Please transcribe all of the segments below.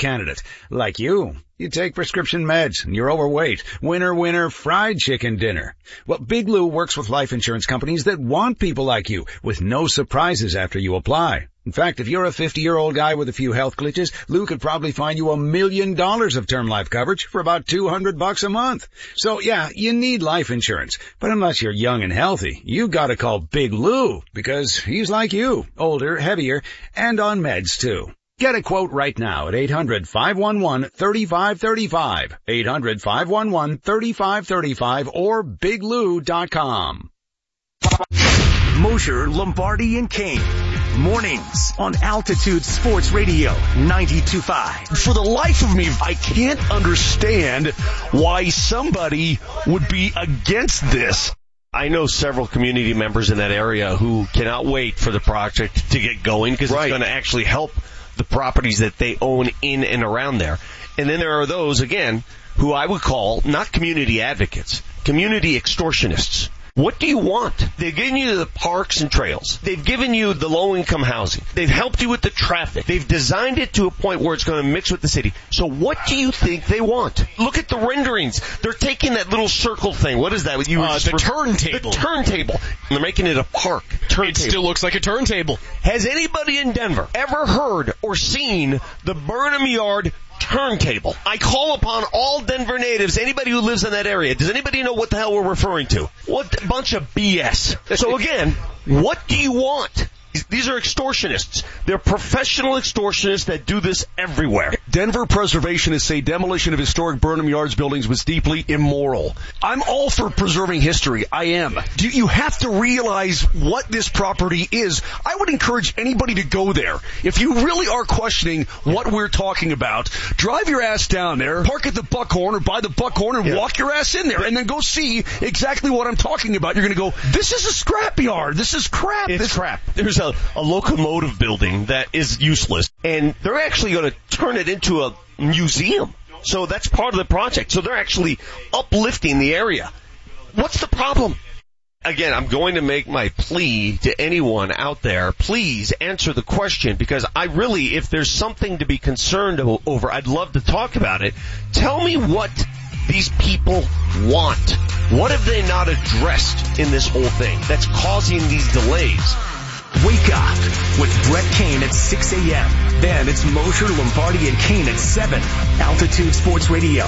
candidate. Like you. You take prescription meds and you're overweight. Winner, fried chicken dinner. Well, Big Lou works with life insurance companies that want people like you with no surprises after you apply. In fact, if you're a 50-year-old guy with a few health glitches, Lou could probably find you $1 million of term life coverage for about $200 a month. So yeah, you need life insurance. But unless you're young and healthy, you gotta call Big Lou because he's like you, older, heavier, and on meds too. Get a quote right now at 800-511-3535, 800-511-3535, or biglou.com. Mosher, Lombardi, and Kane. Mornings on Altitude Sports Radio 92.5. For the life of me, I can't understand why somebody would be against this. I know several community members in that area who cannot wait for the project to get going because it's going to actually help the properties that they own in and around there. And then there are those, again, who I would call not community advocates, community extortionists. What do you want? They've given you the parks and trails. They've given you the low-income housing. They've helped you with the traffic. They've designed it to a point where it's going to mix with the city. So what do you think they want? Look at the renderings. They're taking that little circle thing. What is that? The turntable. The turntable. And they're making it a park. It still looks like a turntable. Has anybody in Denver ever heard or seen the Burnham Yard turntable? I call upon all Denver natives, anybody who lives in that area. Does anybody know what the hell we're referring to? What a bunch of BS. So again, what do you want? These are extortionists. They're professional extortionists that do this everywhere. Denver preservationists say demolition of historic Burnham Yards buildings was deeply immoral. I'm all for preserving history. I am. You have to realize what this property is. I would encourage anybody to go there. If you really are questioning what we're talking about, drive your ass down there, park at the Buckhorn or by the Buckhorn and walk your ass in there and then go see exactly what I'm talking about. You're going to go, this is a scrapyard. This is crap. It's crap. There's a locomotive building that is useless, and they're actually going to turn it into a museum. So that's part of the project. So they're actually uplifting the area. What's the problem? Again, I'm going to make my plea to anyone out there. Please answer the question, because I really, if there's something to be concerned over, I'd love to talk about it. Tell me what these people want. What have they not addressed in this whole thing that's causing these delays? Wake up with Brett Kane at 6 a.m. Then it's Mosher, Lombardi, and Kane at 7. Altitude Sports Radio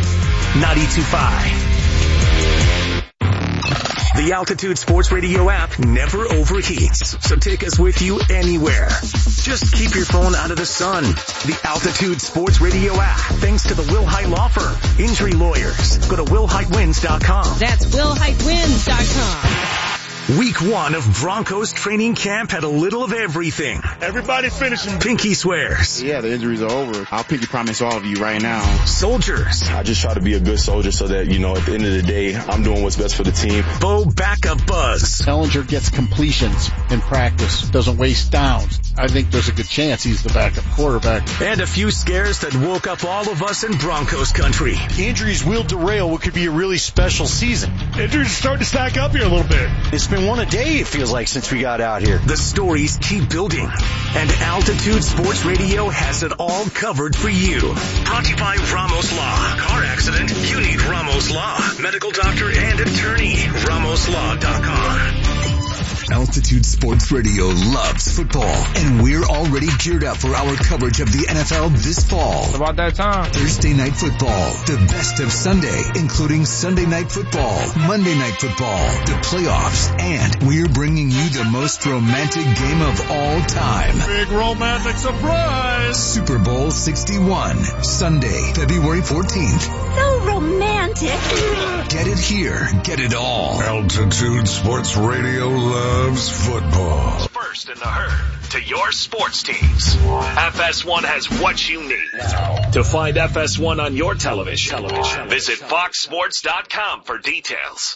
92.5. The Altitude Sports Radio app never overheats, so take us with you anywhere. Just keep your phone out of the sun. The Altitude Sports Radio app, thanks to the Will Height Law Firm. Injury lawyers. Go to willheightwins.com. That's willheightwins.com. Week 1 of Broncos training camp had a little of everything. Everybody finishing. Pinky swears. Yeah, the injuries are over. I'll pinky promise all of you right now. Soldiers. I just try to be a good soldier so that, at the end of the day, I'm doing what's best for the team. Bo backup buzz. Ehlinger gets completions in practice, doesn't waste downs. I think there's a good chance he's the backup quarterback. And a few scares that woke up all of us in Broncos country. Injuries will derail what could be a really special season. Injuries are starting to stack up here a little bit. It's been one a day, it feels like, since we got out here. The stories keep building, and Altitude Sports Radio has it all covered for you. Brought to you by Ramos Law. Car accident? You need Ramos Law. Medical doctor and attorney. RamosLaw.com. Altitude Sports Radio loves football, and we're already geared up for our coverage of the NFL this fall. It's about that time. Thursday Night Football, the best of Sunday, including Sunday Night Football, Monday Night Football, the playoffs, and we're bringing you the most romantic game of all time. Big romantic surprise! Super Bowl 61, Sunday, February 14th. So romantic. Get it here, get it all. Altitude Sports Radio loves football. First in the herd to your sports teams. FS1 has what you need. To find FS1 on your television, visit foxsports.com for details.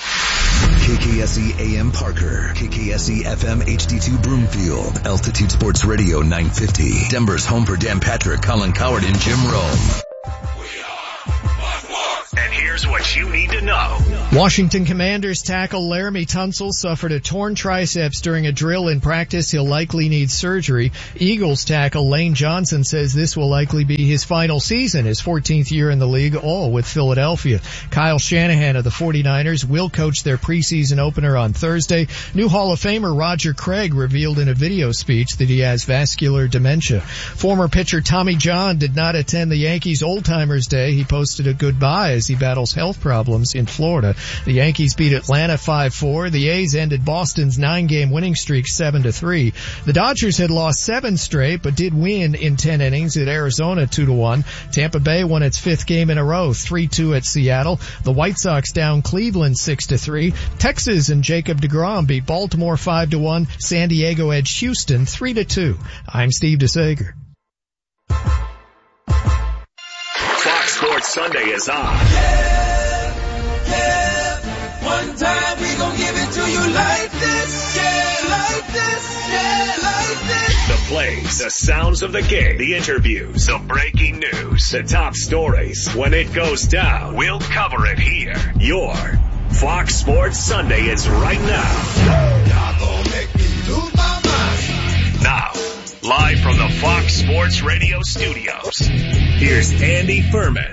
KKSE AM Parker, KKSE FM HD2 Broomfield, Altitude Sports Radio 950, Denver's home for Dan Patrick, Colin Coward, and Jim Rome. And here's what you need to know. Washington Commanders tackle Laramie Tunsil suffered a torn triceps during a drill in practice. He'll likely need surgery. Eagles tackle Lane Johnson says this will likely be his final season, his 14th year in the league, all with Philadelphia. Kyle Shanahan of the 49ers will coach their preseason opener on Thursday. New Hall of Famer Roger Craig revealed in a video speech that he has vascular dementia. Former pitcher Tommy John did not attend the Yankees Old Timers Day. He posted a goodbye as he battles health problems in Florida. The Yankees beat Atlanta 5-4. The A's ended Boston's 9-game winning streak 7-3. The Dodgers had lost 7 straight, but did win in 10 innings at Arizona 2-1. Tampa Bay won its 5th game in a row, 3-2 at Seattle. The White Sox down Cleveland 6-3. Texas and Jacob deGrom beat Baltimore 5-1. San Diego edged Houston 3-2. I'm Steve DeSager. Fox Sports Sunday is on. One time we gon' give it to you like this, like this, like this. The plays, the sounds of the game, the interviews, the breaking news, the top stories. When it goes down, we'll cover it here. Your Fox Sports Sunday is right now. Y'all gon' make me lose my mind. Now, live from the Fox Sports Radio studios, here's Andy Furman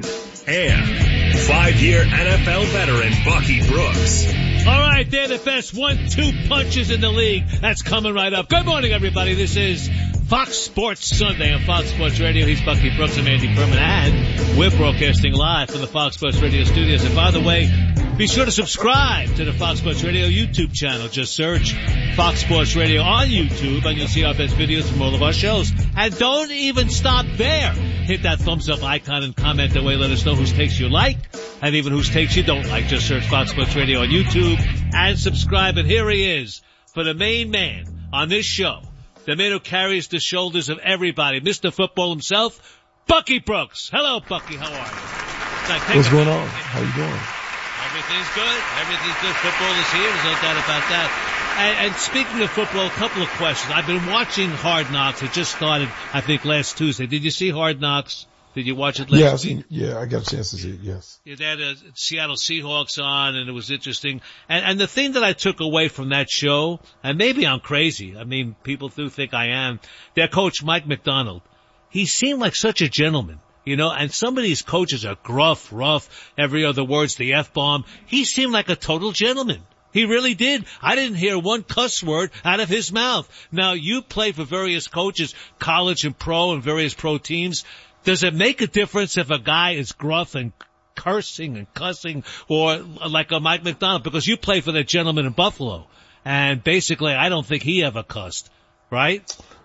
and 5-year NFL veteran Bucky Brooks. All right, they're the best 1-2 punches in the league. That's coming right up. Good morning, everybody. This is Fox Sports Sunday on Fox Sports Radio. He's Bucky Brooks. I'm Andy Furman, and we're broadcasting live from the Fox Sports Radio studios. And by the way, be sure to subscribe to the Fox Sports Radio YouTube channel. Just search Fox Sports Radio on YouTube, and you'll see our best videos from all of our shows. And don't even stop there. Hit that thumbs up icon and comment that way. Let us know whose takes you like and even whose takes you don't like. Just search Fox Sports Radio on YouTube and subscribe. And here he is for the main man on this show, the man who carries the shoulders of everybody, Mr. Football himself, Bucky Brooks. Hello, Bucky. How are you? What's going on? How you doing? Everything's good. Everything's good. Football is here. There's no doubt about that. And speaking of football, a couple of questions. I've been watching Hard Knocks. It just started, I think, last Tuesday. Did you see Hard Knocks? Did you watch it last week? Yeah, I got a chance to see it, yes. They had Seattle Seahawks on, and it was interesting. And the thing that I took away from that show, and maybe I'm crazy. I mean, people do think I am. Their coach, Mike McDonald, he seemed like such a gentleman. You know, and some of these coaches are gruff, rough, every other word's the F-bomb. He seemed like a total gentleman. He really did. I didn't hear one cuss word out of his mouth. Now, you play for various coaches, college and pro, and various pro teams. Does it make a difference if a guy is gruff and cursing and cussing, or like a Mike McDonald? Because you play for that gentleman in Buffalo, and basically I don't think he ever cussed, right?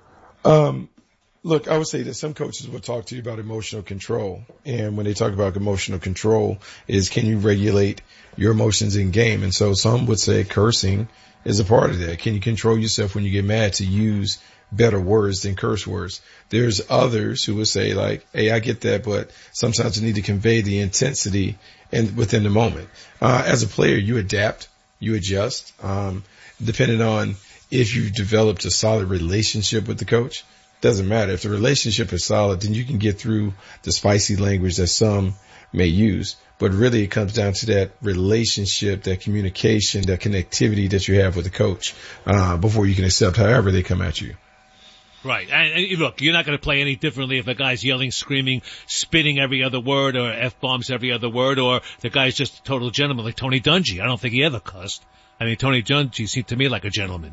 Look, I would say that some coaches will talk to you about emotional control. And when they talk about emotional control is, can you regulate your emotions in game? And so some would say cursing is a part of that. Can you control yourself when you get mad to use better words than curse words? There's others who would say like, hey, I get that, but sometimes you need to convey the intensity and within the moment. As a player, you adapt, you adjust, depending on if you've developed a solid relationship with the coach. Doesn't matter. If the relationship is solid, then you can get through the spicy language that some may use. But really it comes down to that relationship, that communication, that connectivity that you have with the coach, before you can accept however they come at you. Right. And look, you're not going to play any differently if a guy's yelling, screaming, spitting every other word, or F-bombs every other word, or the guy's just a total gentleman like Tony Dungy. I don't think he ever cussed. I mean, Tony Dungy seemed to me like a gentleman.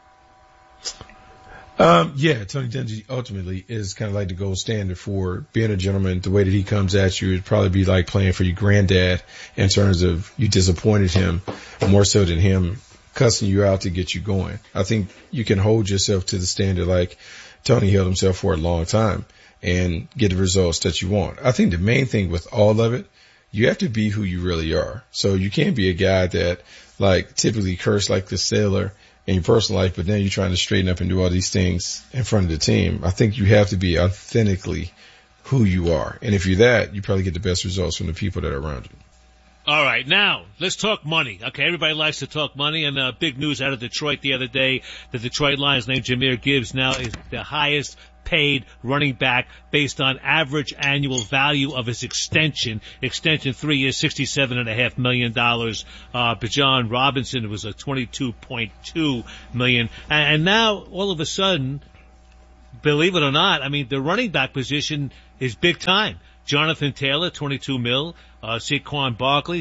Yeah, Tony Dungy ultimately is kind of like the gold standard for being a gentleman. The way that he comes at you, it'd probably be like playing for your granddad in terms of you disappointed him more so than him cussing you out to get you going. I think you can hold yourself to the standard like Tony held himself for a long time and get the results that you want. I think the main thing with all of it, you have to be who you really are. So you can't be a guy that like typically curse like the sailor in your personal life, but then you're trying to straighten up and do all these things in front of the team. I think you have to be authentically who you are. And if you're that, you probably get the best results from the people that are around you. All right, now let's talk money. Okay, everybody likes to talk money, and big news out of Detroit the other day. The Detroit Lions named Jahmyr Gibbs now is the highest paid running back based on average annual value of his extension. Extension 3 years, $67.5 million. Bijan Robinson was a $22.2 million. And now, all of a sudden, believe it or not, I mean, the running back position is big time. Jonathan Taylor, $22 million. Saquon Barkley,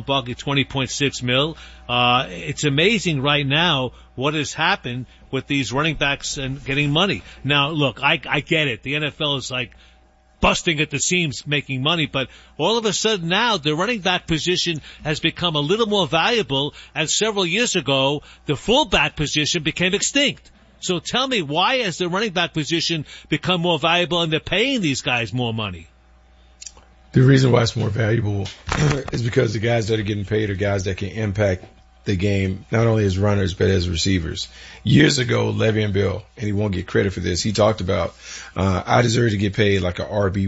$20.6 million. It's amazing right now what has happened with these running backs and getting money. Now, look, I get it. The NFL is like busting at the seams making money, but all of a sudden now the running back position has become a little more valuable, and several years ago the fullback position became extinct. So tell me, why has the running back position become more valuable and they're paying these guys more money? The reason why it's more valuable is because the guys that are getting paid are guys that can impact the game, not only as runners, but as receivers. Years ago, Le'Veon Bell, and he won't get credit for this, he talked about, I deserve to get paid like a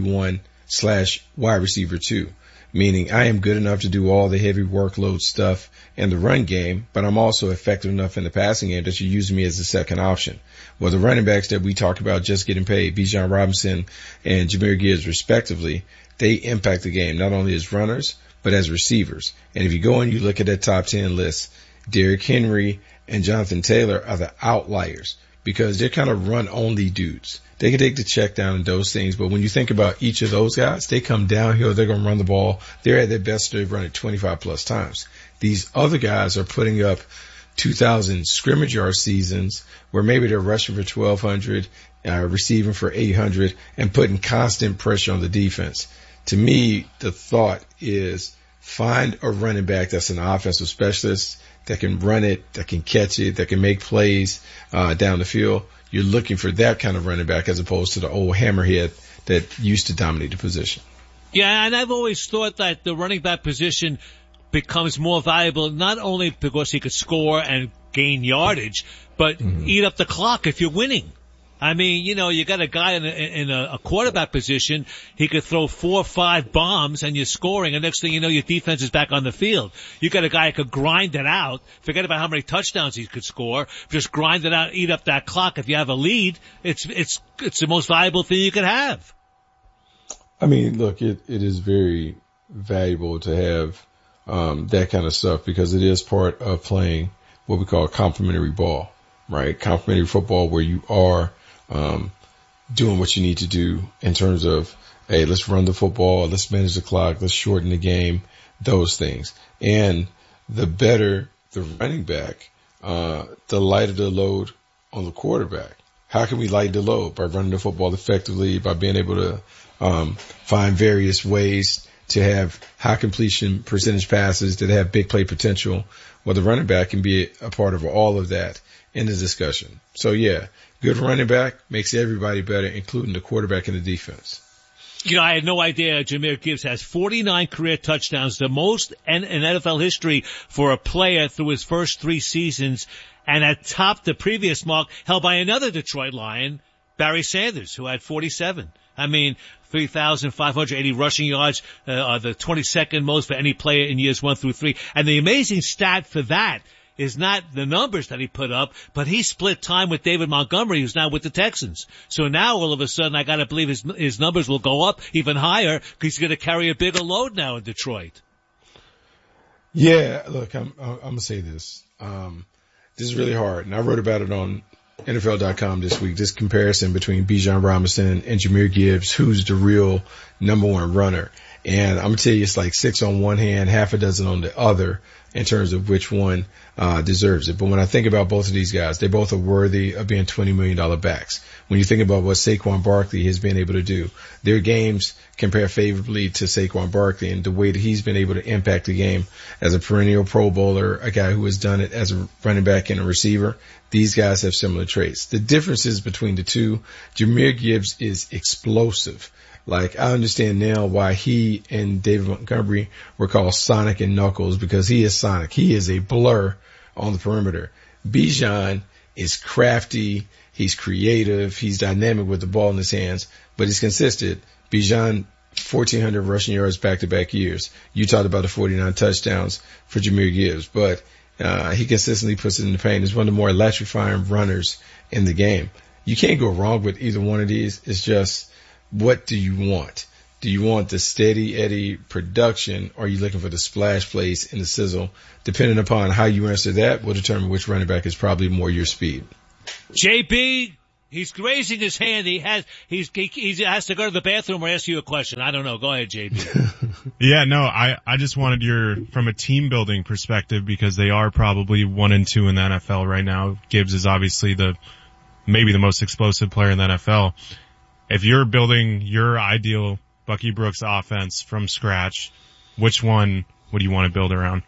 RB1/wide receiver 2, meaning I am good enough to do all the heavy workload stuff in the run game, but I'm also effective enough in the passing game that you're using me as a second option. Well, the running backs that we talk about just getting paid, Bijan Robinson and Jahmyr Gibbs respectively, they impact the game, not only as runners, but as receivers. And if you go and you look at that top 10 list, Derrick Henry and Jonathan Taylor are the outliers because they're kind of run-only dudes. They can take the check down and those things, but when you think about each of those guys, they come downhill, they're going to run the ball. They're at their best, they've run it 25-plus times. These other guys are putting up 2,000 scrimmage yard seasons where maybe they're rushing for 1,200, receiving for 800, and putting constant pressure on the defense. To me, the thought is find a running back that's an offensive specialist that can run it, that can catch it, that can make plays down the field. You're looking for that kind of running back as opposed to the old hammerhead that used to dominate the position. Yeah, and I've always thought that the running back position becomes more valuable not only because he could score and gain yardage, but eat up the clock if you're winning. I mean, you know, you got a guy in a quarterback position, he could throw 4 or 5 bombs and you're scoring, and next thing you know, your defense is back on the field. You got a guy who could grind it out. Forget about how many touchdowns he could score. Just grind it out, eat up that clock. If you have a lead, it's the most valuable thing you could have. I mean, look, it is very valuable to have that kind of stuff because it is part of playing what we call complementary ball, right? Complementary football where you are doing what you need to do in terms of, hey, let's run the football, let's manage the clock, let's shorten the game, those things. And the better the running back, the lighter the load on the quarterback. How can we lighten the load? By running the football effectively, by being able to find various ways to have high completion percentage passes that have big play potential. Well, the running back can be a part of all of that in the discussion. So yeah, good running back makes everybody better, including the quarterback and the defense. You know, I had no idea Jahmyr Gibbs has 49 career touchdowns, the most in NFL history for a player through his first 3 seasons, and had topped the previous mark held by another Detroit Lion, Barry Sanders, who had 47. I mean, 3,580 rushing yards, are the 22nd most for any player in years 1 through 3. And the amazing stat for that is not the numbers that he put up, but he split time with David Montgomery, who's now with the Texans. So now all of a sudden I gotta believe his numbers will go up even higher because he's gonna carry a bigger load now in Detroit. Yeah, look, I'm gonna say this. This is really hard, and I wrote about it on NFL.com this week, this comparison between Bijan Robinson and Jahmyr Gibbs, who's the real number one runner. And I'm going to tell you, it's like 6 on one hand, half a dozen on the other in terms of which one deserves it. But when I think about both of these guys, they both are worthy of being $20 million backs. When you think about what Saquon Barkley has been able to do, their games compare favorably to Saquon Barkley and the way that he's been able to impact the game as a perennial Pro Bowler, a guy who has done it as a running back and a receiver. These guys have similar traits. The differences between the two, Jahmyr Gibbs is explosive. Like, I understand now why he and David Montgomery were called Sonic and Knuckles, because he is Sonic. He is a blur on the perimeter. Bijan is crafty. He's creative. He's dynamic with the ball in his hands, but he's consistent. Bijan, 1,400 rushing yards back-to-back years. You talked about the 49 touchdowns for Jahmyr Gibbs, but he consistently puts it in the paint. He's one of the more electrifying runners in the game. you can't go wrong with either one of these. It's just, what do you want? Do you want the steady Eddie production, or are you looking for the splash plays and the sizzle? Depending upon how you answer that will determine which running back is probably more your speed. JB, he's raising his hand. He has to go to the bathroom or ask you a question. I don't know. Go ahead, JB. Yeah, no, I just wanted from a team building perspective, because they are probably 1 and 2 in the NFL right now. Gibbs is obviously maybe the most explosive player in the NFL. If you're building your ideal Bucky Brooks offense from scratch, which one would you want to build around?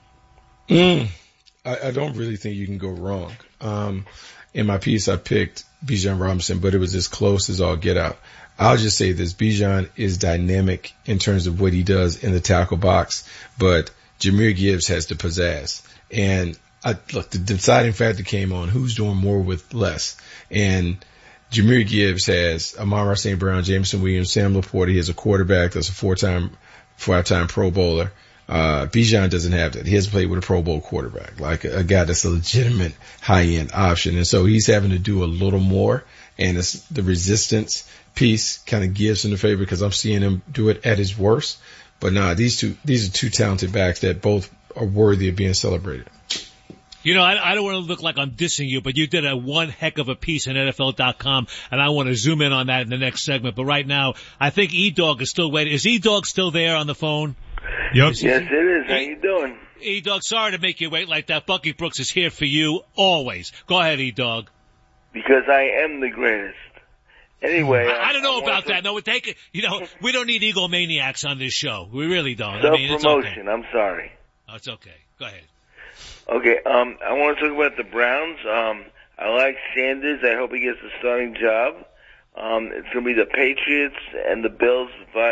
I don't really think you can go wrong. In my piece, I picked Bijan Robinson, but it was as close as all get out. I'll just say this. Bijan is dynamic in terms of what he does in the tackle box, but Jahmyr Gibbs has the pizzazz. And look, the deciding factor came on who's doing more with less. And Jahmyr Gibbs has Amon-Ra St. Brown, Jameson Williams, Sam Laporta. He has a quarterback that's a five-time Pro Bowler. Bijan doesn't have that. He hasn't played with a Pro Bowl quarterback, like a guy that's a legitimate high-end option. And so he's having to do a little more, and it's the resistance piece kind of gives him the favor, because I'm seeing him do it at his worst. But these are two talented backs that both are worthy of being celebrated. You know, I don't want to look like I'm dissing you, but you did one heck of a piece on NFL.com, and I want to zoom in on that in the next segment. But right now, I think E-Dog is still waiting. Is E-Dog still there on the phone? Yep. Yes, it is. How you doing? E-Dog, sorry to make you wait like that. Bucky Brooks is here for you always. Go ahead, E-Dog. Because I am the greatest. Anyway, I don't know about that. No, we don't need egomaniacs on this show. We really don't. Self-promotion. Okay. I'm sorry. Oh, it's okay. Go ahead. Okay, I want to talk about the Browns. I like Sanders. I hope he gets the starting job. It's going to be the Patriots and the Bills,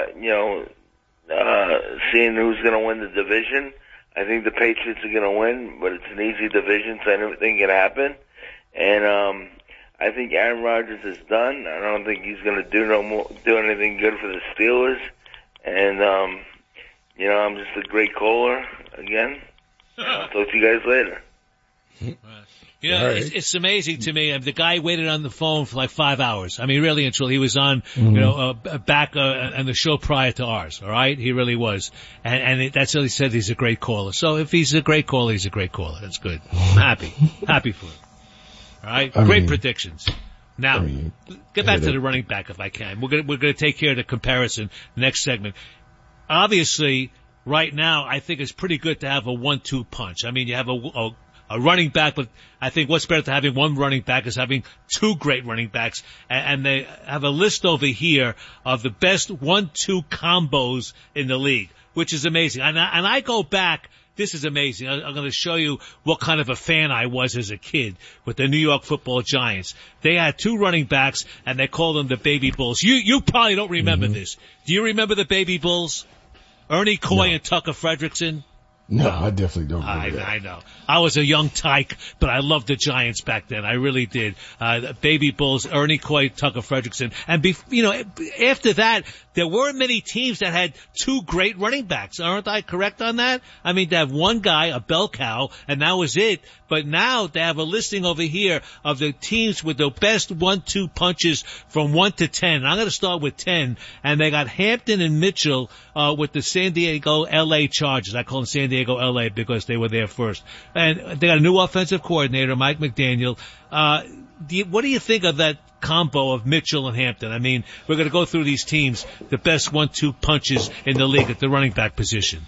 seeing who's going to win the division. I think the Patriots are going to win, but it's an easy division, so anything can happen. And I think Aaron Rodgers is done. I don't think he's going to do anything good for the Steelers. And I'm just a great caller again. I'll talk to you guys later. Right. It's amazing to me. The guy waited on the phone for like 5 hours. I mean, really and truly, he was on, back on the show prior to ours. All right, he really was, and that's what he said. He's a great caller. So if he's a great caller, he's a great caller. That's good. I'm happy for him. All right, great predictions. Now, get back to the running back if I can. We're gonna take care of the comparison next segment. Obviously, right now, I think it's pretty good to have a 1-2 punch. I mean, you have a running back, but I think what's better than having one running back is having two great running backs. And they have a list over here of the best 1-2 combos in the league, which is amazing. And I go back. This is amazing. I'm going to show you what kind of a fan I was as a kid with the New York Football Giants. They had two running backs, and they called them the Baby Bulls. You probably don't remember this. Do you remember the Baby Bulls? Ernie Coy and Tucker Fredrickson? No, I definitely don't remember that. I know. I was a young tyke, but I loved the Giants back then. I really did. The Baby Bulls, Ernie Coy, Tucker Fredrickson. And, after that, there weren't many teams that had two great running backs. Aren't I correct on that? I mean, they have one guy, a bell cow, and that was it. But now they have a listing over here of the teams with the best 1-2 punches from 1 to 10. And I'm going to start with 10. And they got Hampton and Mitchell with the San Diego LA Chargers. I call them San Diego LA because they were there first. And they got a new offensive coordinator, Mike McDaniel. What do you think of that combo of Mitchell and Hampton? I mean, we're going to go through these teams, the best 1-2 punches in the league at the running back position.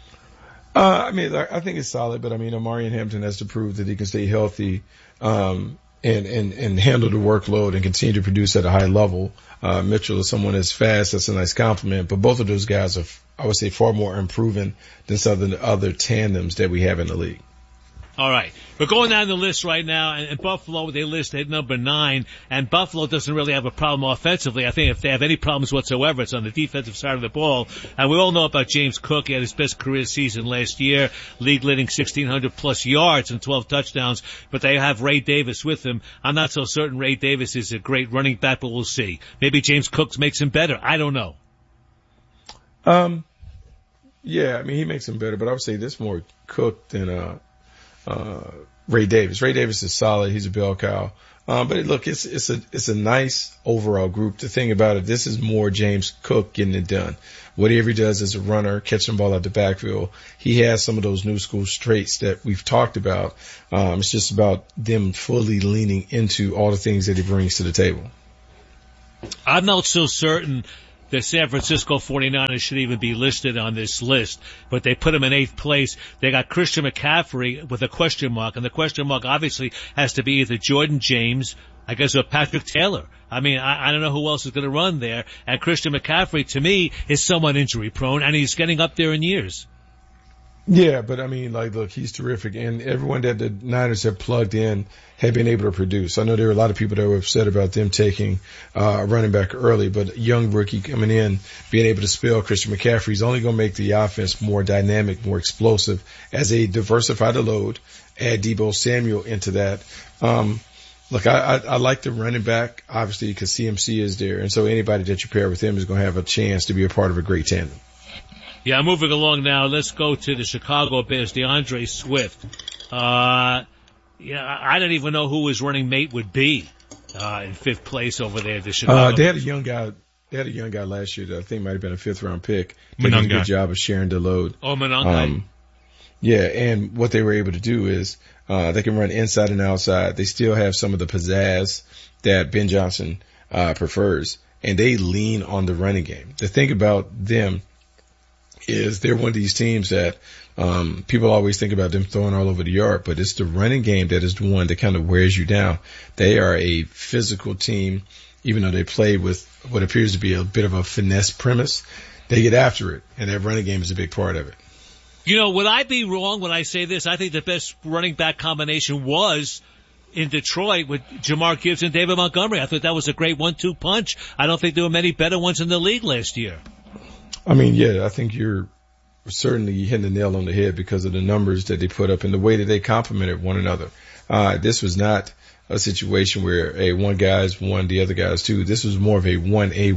I think it's solid, but Omarion Hampton has to prove that he can stay healthy, and handle the workload and continue to produce at a high level. Mitchell is someone that's fast. That's a nice compliment, but both of those guys are, I would say, far more improving than some of the other tandems that we have in the league. All right. We're going down the list right now, and Buffalo, they list at number 9, and Buffalo doesn't really have a problem offensively. I think if they have any problems whatsoever, it's on the defensive side of the ball. And we all know about James Cook. He had his best career season last year, league-leading 1,600-plus yards and 12 touchdowns, but they have Ray Davis with him. I'm not so certain Ray Davis is a great running back, but we'll see. Maybe James Cook makes him better. I don't know. Yeah, he makes him better, but I would say this more Cook than Ray Davis. Ray Davis is solid. He's a bell cow. But look, it's a nice overall group. The thing about it, this is more James Cook getting it done. Whatever he does as a runner, catching the ball out the backfield, he has some of those new school traits that we've talked about. It's just about them fully leaning into all the things that he brings to the table. I'm not so certain the San Francisco 49ers should even be listed on this list, but they put him in 8th place. They got Christian McCaffrey with a question mark, and the question mark obviously has to be either Jordan James, I guess, or Patrick Taylor. I mean, I don't know who else is going to run there. And Christian McCaffrey, to me, is somewhat injury prone, and he's getting up there in years. Yeah, but I mean, like, look, he's terrific, and everyone that the Niners have plugged in have been able to produce. I know there were a lot of people that were upset about them taking a running back early, but a young rookie coming in, being able to spell Christian McCaffrey is only going to make the offense more dynamic, more explosive as they diversify the load, add Deebo Samuel into that. Look, I like the running back, obviously, because CMC is there, and so anybody that you pair with him is going to have a chance to be a part of a great tandem. Yeah, moving along now, let's go to the Chicago Bears, DeAndre Swift. I don't even know who his running mate would be in 5th place over there at the Chicago. They had a young guy. They had a young guy last year that I think might have been a 5th-round pick. Did a good job of sharing the load. Oh, Monangai. Yeah, and what they were able to do is they can run inside and outside. They still have some of the pizzazz that Ben Johnson prefers, and they lean on the running game. The thing about them is they're one of these teams that people always think about them throwing all over the yard, but it's the running game that is the one that kind of wears you down. They are a physical team, even though they play with what appears to be a bit of a finesse premise. They get after it, and that running game is a big part of it. You know, would I be wrong when I say this? I think the best running back combination was in Detroit with Jamar Gibbs and David Montgomery. I thought that was a great 1-2 punch. I don't think there were many better ones in the league last year. I mean, yeah, I think you're certainly hitting the nail on the head because of the numbers that they put up and the way that they complemented one another. This was not a situation where one guy's one, the other guy's two. This was more of a 1A,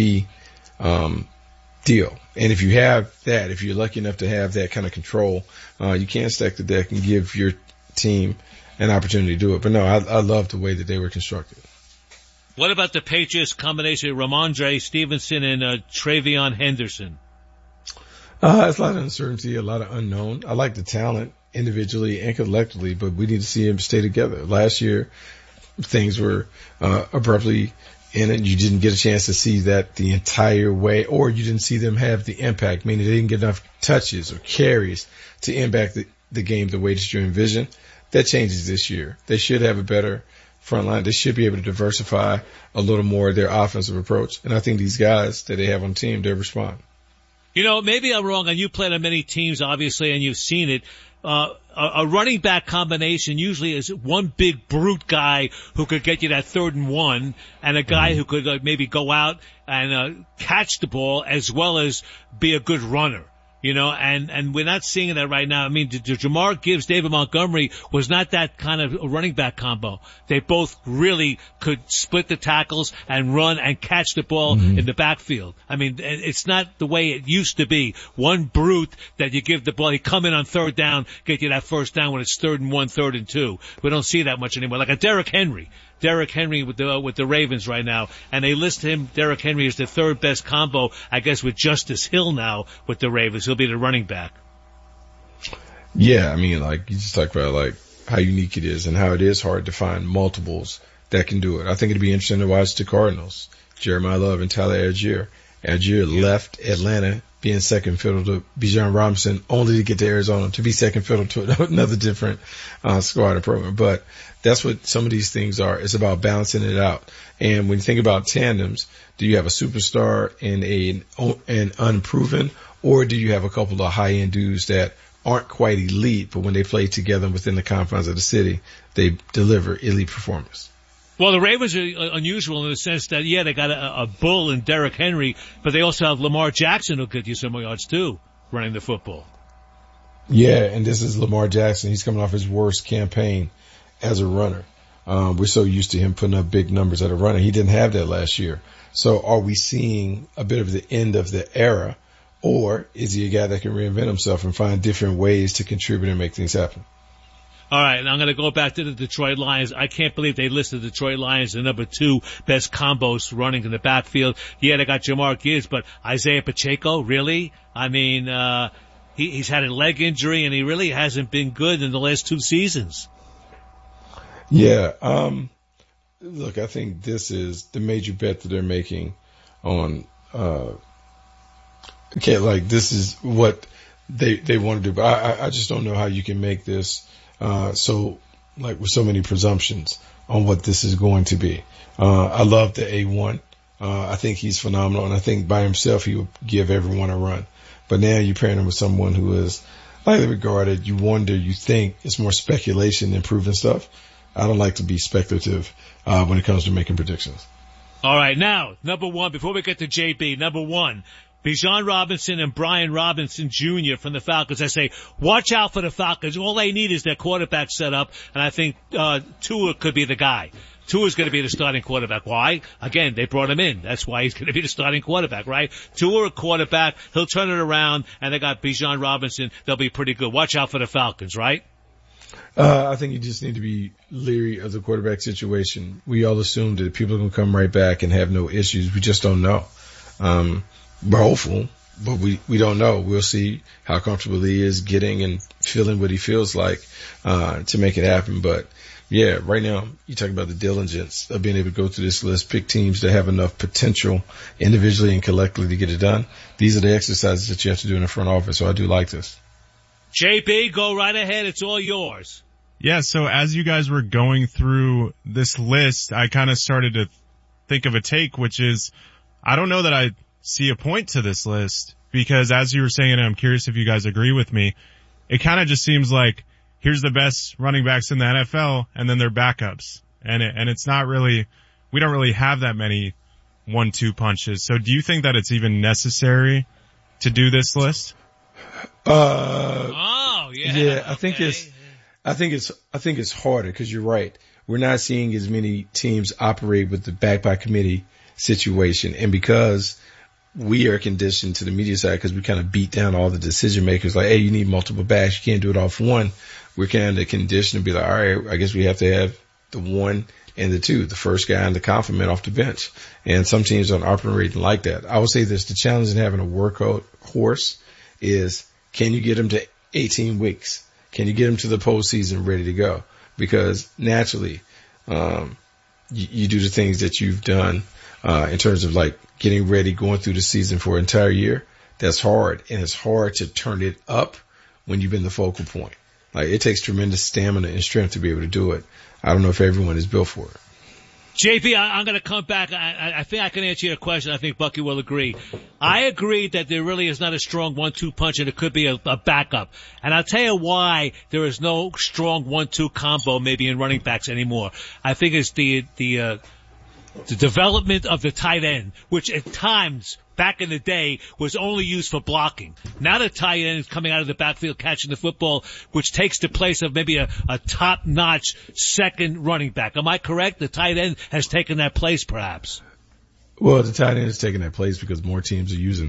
1B deal. And if you have that, if you're lucky enough to have that kind of control, you can stack the deck and give your team an opportunity to do it. But no, I love the way that they were constructed. What about the Patriots combination of Ramondre Stevenson and Travion Henderson? It's a lot of uncertainty, a lot of unknown. I like the talent individually and collectively, but we need to see them stay together. Last year, things were abruptly in it. You didn't get a chance to see that the entire way, or you didn't see them have the impact, meaning they didn't get enough touches or carries to impact the game the way that you envision. That changes this year. They should have a better front line. They should be able to diversify a little more their offensive approach. And I think these guys that they have on the team, they respond. You know, maybe I'm wrong, and you played on many teams, obviously, and you've seen it. A running back combination usually is one big brute guy who could get you that 3rd and 1, and a guy who could maybe go out and catch the ball as well as be a good runner. You know, and we're not seeing that right now. I mean, Jamar Gibbs, David Montgomery was not that kind of a running back combo. They both really could split the tackles and run and catch the ball in the backfield. I mean, it's not the way it used to be. One brute that you give the ball, he come in on 3rd down, get you that 1st down when it's 3rd and 1, 3rd and 2. We don't see that much anymore. Like a Derrick Henry with the Ravens right now, and they list him, Derrick Henry, as the 3rd best combo, I guess, with Justice Hill now with the Ravens. He'll be the running back. Yeah, I mean, like, you just talk about, like, how unique it is and how it is hard to find multiples that can do it. I think it'd be interesting to watch the Cardinals, Jeremiah Love and Tyler Algier. Algier left Atlanta being second fiddle to Bijan Robinson, only to get to Arizona to be second fiddle to another different squad and program. But that's what some of these things are. It's about balancing it out. And when you think about tandems, do you have a superstar and an unproven, or do you have a couple of high-end dudes that aren't quite elite, but when they play together within the confines of the city, they deliver elite performance? Well, the Ravens are unusual in the sense that, yeah, they got a bull in Derrick Henry, but they also have Lamar Jackson who could use some more yards too, running the football. Yeah, and this is Lamar Jackson. He's coming off his worst campaign as a runner. We're so used to him putting up big numbers as a runner. He didn't have that last year. So are we seeing a bit of the end of the era, or is he a guy that can reinvent himself and find different ways to contribute and make things happen? All right, and I'm going to go back to the Detroit Lions. I can't believe they listed the Detroit Lions the number 2 best combos running in the backfield. Yeah, they got Jamar Gibbs, but Isaiah Pacheco, really? I mean, he's had a leg injury, and he really hasn't been good in the last 2 seasons. Yeah, look, I think this is the major bet that they're making on, this is what they want to do. But I just don't know how you can make this, with so many presumptions on what this is going to be. I love the A1. I think he's phenomenal, and I think by himself he would give everyone a run. But now you're pairing him with someone who is highly regarded. You wonder, you think it's more speculation than proven stuff. I don't like to be speculative when it comes to making predictions. All right, now, number 1, before we get to JB, number 1, Bijan Robinson and Brian Robinson Jr. from the Falcons. I say, watch out for the Falcons. All they need is their quarterback set up, and I think Tua could be the guy. Tua's going to be the starting quarterback. Why? Again, they brought him in. That's why he's going to be the starting quarterback, right? Tua a quarterback. He'll turn it around, and they got Bijan Robinson. They'll be pretty good. Watch out for the Falcons, right? I think you just need to be leery of the quarterback situation. We all assume that people are going to come right back and have no issues. We just don't know. We're hopeful, but we don't know. We'll see how comfortable he is getting and feeling what he feels like, to make it happen. But yeah, right now you talk about the diligence of being able to go through this list, pick teams that have enough potential individually and collectively to get it done. These are the exercises that you have to do in the front office. So I do like this. JB, go right ahead. It's all yours. Yeah. So as you guys were going through this list, I kind of started to think of a take, which is, I don't know that I see a point to this list, because as you were saying, and I'm curious if you guys agree with me, it kind of just seems like here's the best running backs in the NFL and then their backups. And it's not really, we don't really have that many 1-2 punches. So do you think that it's even necessary to do this list? Yeah, I think it's harder because you're right. We're not seeing as many teams operate with the back by committee situation. And because we are conditioned to the media side, because we kind of beat down all the decision makers, like, hey, you need multiple backs. You can't do it off one. We're kind of conditioned to be like, all right, I guess we have to have the 1 and the 2, the first guy and the complement off the bench. And some teams aren't operating like that. I would say this, the challenge in having a workout horse is, can you get him to 18 weeks? Can you get him to the postseason ready to go? Because naturally, you do the things that you've done, in terms of like getting ready, going through the season for an entire year. That's hard. And it's hard to turn it up when you've been the focal point. Like, it takes tremendous stamina and strength to be able to do it. I don't know if everyone is built for it. JP, I'm going to come back. I think I can answer your question. I think Bucky will agree. I agree that there really is not a strong 1-2 punch, and it could be a backup. And I'll tell you why there is no strong 1-2 combo maybe in running backs anymore. I think it's the development of the tight end, which at times back in the day was only used for blocking. Now the tight end is coming out of the backfield catching the football, which takes the place of maybe a top-notch second running back. Am I correct? The tight end has taken that place, perhaps. Well, the tight end has taken that place because more teams are using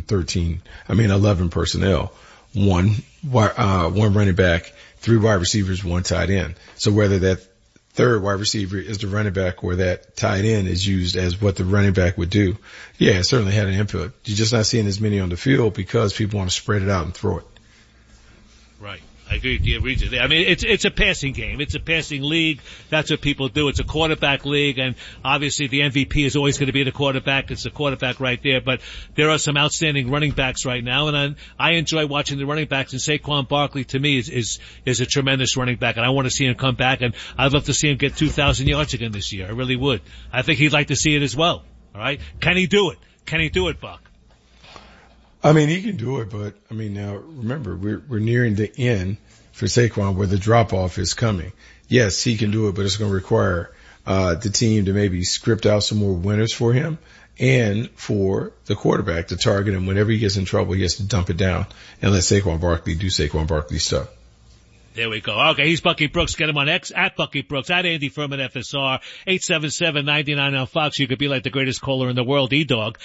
11 personnel. One running back, 3 wide receivers, 1 tight end. So whether that third wide receiver is the running back or that tight end is used as what the running back would do, yeah, it certainly had an input. You're just not seeing as many on the field because people want to spread it out and throw it. Right. I agree with you. I mean, it's a passing game. It's a passing league. That's what people do. It's a quarterback league, and obviously the MVP is always going to be the quarterback. It's the quarterback right there. But there are some outstanding running backs right now, and I enjoy watching the running backs. And Saquon Barkley, to me, is a tremendous running back, and I want to see him come back. And I'd love to see him get 2,000 yards again this year. I really would. I think he'd like to see it as well. All right, can he do it? Can he do it, Buck? I mean, he can do it, but I mean, now remember, we're nearing the end for Saquon where the drop off is coming. Yes, he can do it, but it's going to require the team to maybe script out some more winners for him and for the quarterback to target him whenever he gets in trouble. He has to dump it down and let Saquon Barkley do Saquon Barkley stuff. There we go. Okay, he's Bucky Brooks. Get him on X, at Bucky Brooks, at Andy Furman FSR, 877-99 on Fox. You could be like the greatest caller in the world, E-Dog,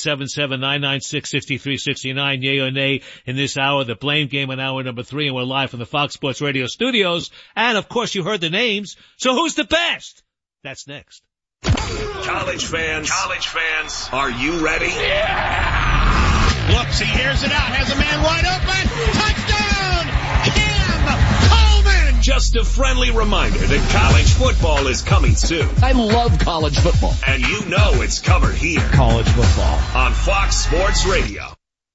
877-996-6369. Yay or nay in this hour, the Blame Game in hour number 3, and we're live from the Fox Sports Radio studios. And of course, you heard the names. So who's the best? That's next. College fans, are you ready? Yeah! Looks, he hears it out, has a man wide open. Touchdown! Cam Coleman! Just a friendly reminder that college football is coming soon. I love college football. And you know it's covered here. College football. On Fox Sports Radio.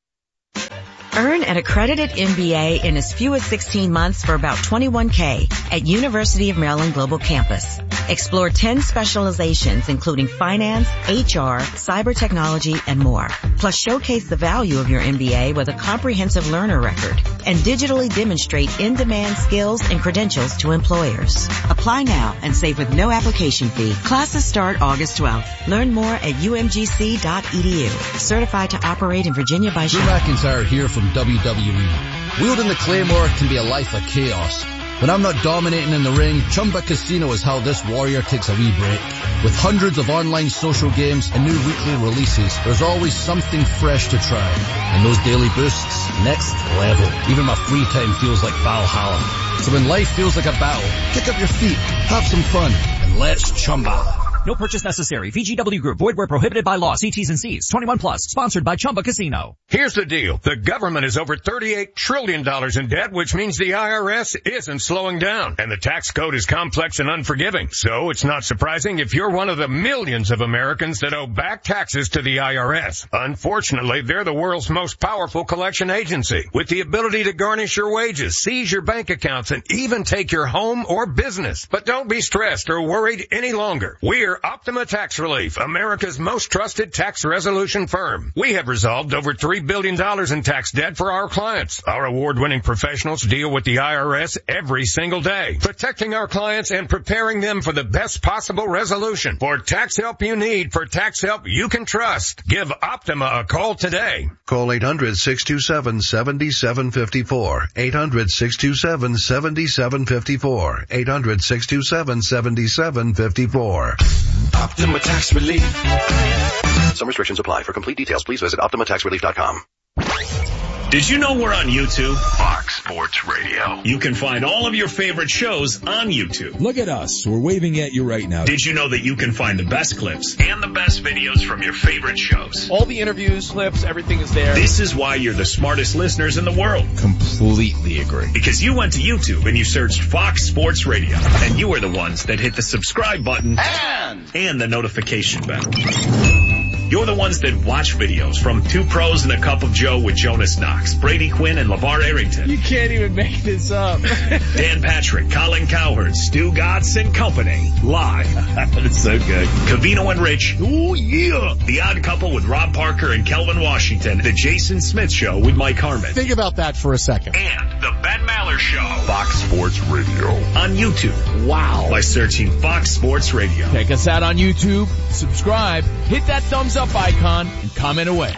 Earn an accredited MBA in as few as 16 months for about $21K at University of Maryland Global Campus. Explore 10 specializations including finance, HR, cyber technology, and more. Plus showcase the value of your MBA with a comprehensive learner record and digitally demonstrate in-demand skills and credentials to employers. Apply now and save with no application fee. Classes start August 12th. Learn more at umgc.edu. Certified to operate in Virginia by Drew McIntyre here from WWE. Wielding the Claymore can be a life of chaos. When I'm not dominating in the ring, Chumba Casino is how this warrior takes a wee break. With hundreds of online social games and new weekly releases, there's always something fresh to try. And those daily boosts, next level. Even my free time feels like Valhalla. So when life feels like a battle, kick up your feet, have some fun, and let's Chumba. No purchase necessary. VGW Group. Void where prohibited by law. See T's and C's. 21 plus. Sponsored by Chumba Casino. Here's the deal. The government is over $38 trillion in debt, which means the IRS isn't slowing down. And the tax code is complex and unforgiving. So it's not surprising if you're one of the millions of Americans that owe back taxes to the IRS. Unfortunately, they're the world's most powerful collection agency, with the ability to garnish your wages, seize your bank accounts, and even take your home or business. But don't be stressed or worried any longer. We're Optima Tax Relief, America's most trusted tax resolution firm. We have resolved over $3 billion in tax debt for our clients. Our award-winning professionals deal with the IRS every single day, protecting our clients and preparing them for the best possible resolution. For tax help you need, for tax help you can trust, give Optima a call today. Call 800-627-7754. 800-627-7754. 800-627-7754. Optima Tax Relief. Some restrictions apply. For complete details, please visit OptimaTaxRelief.com. Did you know we're on YouTube? Fox Sports Radio. You can find all of your favorite shows on YouTube. Look at us. We're waving at you right now. Did you know that you can find the best clips and the best videos from your favorite shows? All the interviews, clips, everything is there. This is why you're the smartest listeners in the world. Completely agree. Because you went to YouTube and you searched Fox Sports Radio. And you were the ones that hit the subscribe button and the notification bell. You're the ones that watch videos from Two Pros and a Cup of Joe with Jonas Knox, Brady Quinn, and LeVar Arrington. You can't even make this up. Dan Patrick, Colin Cowherd, Stu Gatz and Company. Live. That's so good. Covino and Rich. Ooh, yeah. The Odd Couple with Rob Parker and Kelvin Washington. The Jason Smith Show with Mike Harmon. Think about that for a second. And the Ben Maller Show. Fox Sports Radio. On YouTube. Wow. By searching Fox Sports Radio. Check us out on YouTube. Subscribe. Hit that thumbs up icon and comment away.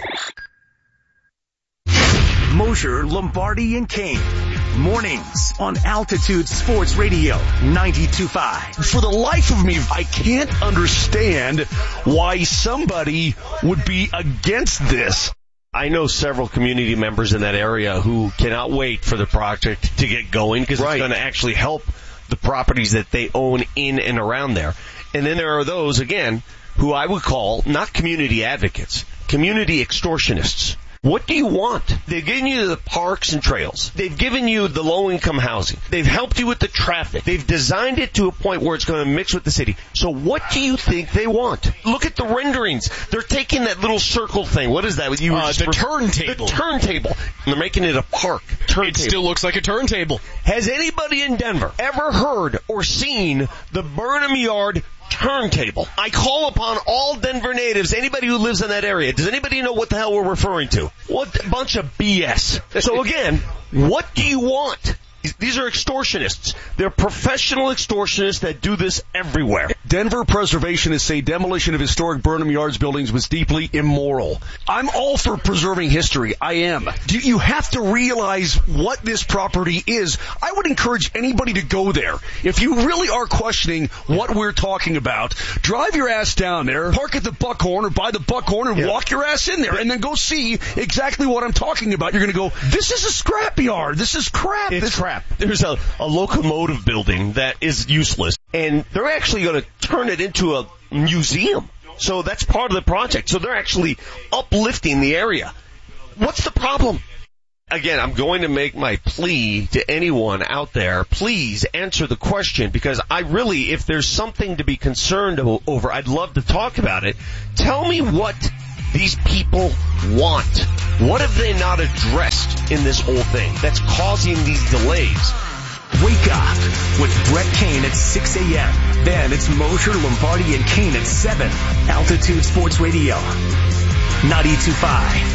Mosher, Lombardi, and Kane. Mornings on Altitude Sports Radio 92.5. For the life of me, I can't understand why somebody would be against this. I know several community members in that area who cannot wait for the project to get going because it's going to actually help the properties that they own in and around there. And then there are those, again, who I would call not community advocates, community extortionists. What do you want? They've given you the parks and trails. They've given you the low-income housing. They've helped you with the traffic. They've designed it to a point where it's going to mix with the city. So what do you think they want? Look at the renderings. They're taking that little circle thing. What is that? The turntable. The turntable. And they're making it a park. It still looks like a turntable. Has anybody in Denver ever heard or seen the Burnham Yard turntable? I call upon all Denver natives, anybody who lives in that area. Does anybody know what the hell we're referring to? What a bunch of BS. So again, what do you want? These are extortionists. They're professional extortionists that do this everywhere. Denver preservationists say demolition of historic Burnham Yards buildings was deeply immoral. I'm all for preserving history. I am. You have to realize what this property is. I would encourage anybody to go there. If you really are questioning what we're talking about, drive your ass down there, park at the Buckhorn or by the Buckhorn and walk your ass in there and then go see exactly what I'm talking about. You're going to go, this is a scrapyard. This is crap. It's crap. There's a locomotive building that is useless, and they're actually going to turn it into a museum. So that's part of the project. So they're actually uplifting the area. What's the problem? Again, I'm going to make my plea to anyone out there. Please answer the question, because I really, if there's something to be concerned over, I'd love to talk about it. Tell me what these people want. What have they not addressed in this whole thing that's causing these delays? Wake up with Brett Kane at 6 a.m. Then it's Mosher, Lombardi, and Kane at 7. Altitude Sports Radio, 92.5.